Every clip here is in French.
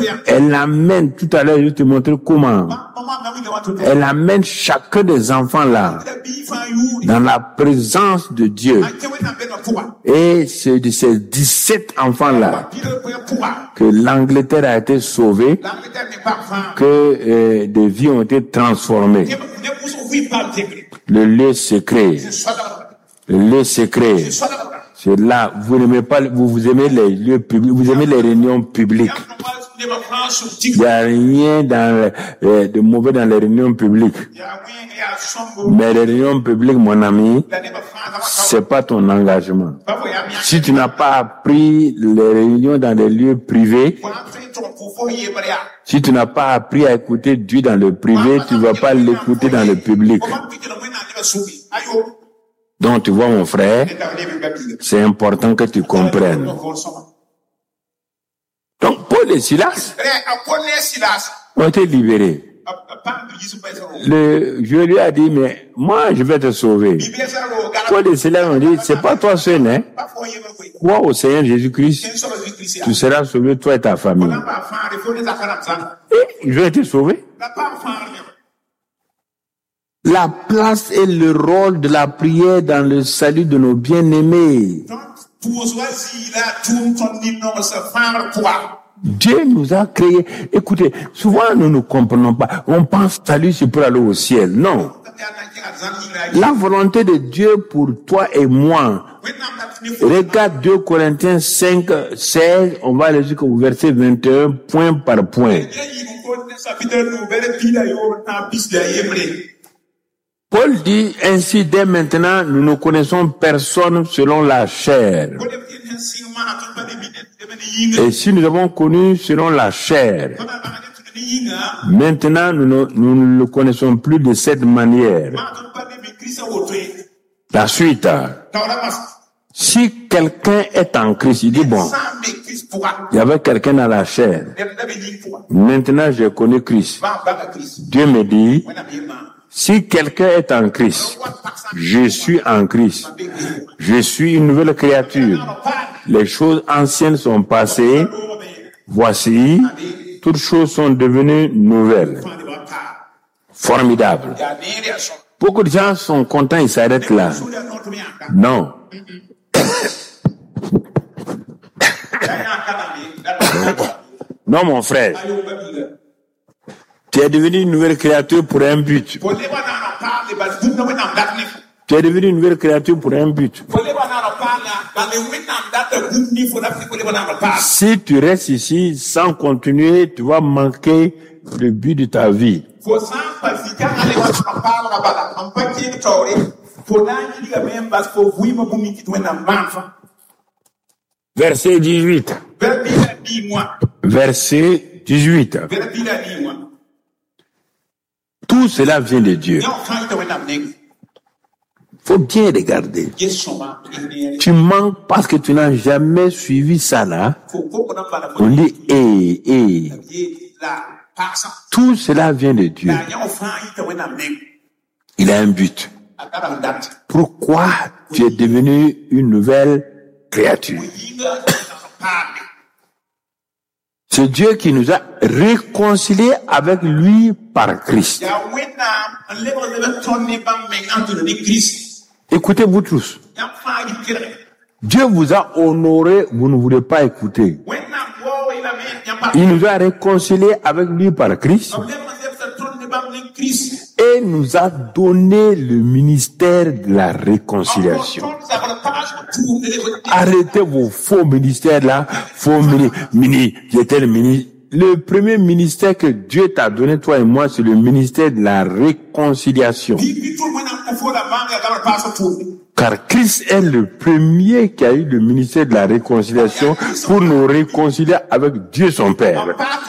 Elle amène, tout à l'heure, je vais te montrer comment. Elle amène chacun des enfants là, dans la présence de Dieu. Et c'est de ces 17 enfants là, que l'Angleterre a été sauvée, que des vies ont été transformées. Le lieu secret. Le lieu secret. C'est là, vous n'aimez pas, vous aimez les lieux publics, vous aimez les réunions publiques. Il n'y a rien de mauvais dans les réunions publiques. Mais les réunions publiques, mon ami, c'est pas ton engagement. Si tu n'as pas appris les réunions dans des lieux privés, si tu n'as pas appris à écouter Dieu dans le privé, tu ne vas pas l'écouter dans le public. Donc, tu vois, mon frère, c'est important que tu comprennes. Donc, Paul et Silas ont été libérés. Je lui ai dit, mais moi, je vais te sauver. Paul et Silas ont dit, c'est pas toi seul, hein. Crois au Seigneur Jésus-Christ, tu seras sauvé, toi et ta famille. Et ils ont été sauvés. La place et le rôle de la prière dans le salut de nos bien-aimés. Dieu nous a créés. Écoutez, souvent nous ne comprenons pas. On pense salut c'est pour aller au ciel. Non. La volonté de Dieu pour toi et moi. Regarde 2 Corinthiens 5, 16, on va aller jusqu'au verset 21, point par point. Paul dit ainsi, dès maintenant, nous ne connaissons personne selon la chair. Et si nous avons connu selon la chair, maintenant nous ne le connaissons plus de cette manière. La suite. Si quelqu'un est en Christ, il dit bon, il y avait quelqu'un dans la chair. Maintenant j'ai connu Christ. Dieu me dit, si quelqu'un est en Christ, je suis en Christ. Je suis une nouvelle créature. Les choses anciennes sont passées. Voici, toutes choses sont devenues nouvelles. Formidable. Beaucoup de gens sont contents, ils s'arrêtent là. Non. Non, mon frère. Tu es devenu une nouvelle créature pour un but. Tu es devenu une nouvelle créature pour un but. Si tu restes ici sans continuer, tu vas manquer le but de ta vie. Verset 18. Verset 18. Tout cela vient de Dieu. Faut bien regarder. Tu manques parce que tu n'as jamais suivi ça là. On dit, tout cela vient de Dieu. Il a un but. Pourquoi tu es devenu une nouvelle créature? C'est Dieu qui nous a réconciliés avec lui par Christ. Écoutez-vous tous. Dieu vous a honoré, vous ne voulez pas écouter. Il nous a réconciliés avec lui par Christ et nous a donné le ministère de la réconciliation. Arrêtez vos faux ministères là, faux j'étais le ministre. Le premier ministère que Dieu t'a donné, toi et moi, c'est le ministère de la réconciliation. Car Christ est le premier qui a eu le ministère de la réconciliation pour nous réconcilier avec Dieu son Père.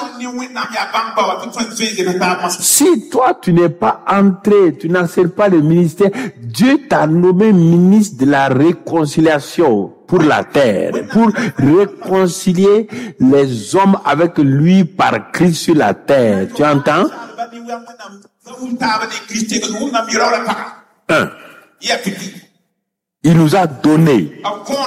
Si toi tu n'es pas entré, tu n'acceptes pas le ministère, Dieu t'a nommé ministre de la réconciliation pour la terre, pour réconcilier les hommes avec lui par Christ sur la terre. Tu entends? 1. Il nous a donné